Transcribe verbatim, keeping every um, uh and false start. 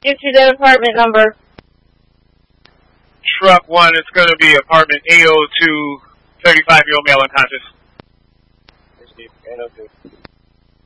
Enter the apartment number. Truck one, it's going to be apartment A O two, thirty-five-year-old male unconscious. A O two.